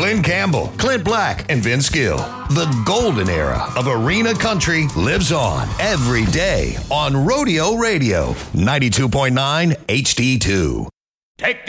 Glenn Campbell, Clint Black, and Vince Gill. The golden era of arena country lives on every day on Rodeo Radio, 92.9 HD2. Take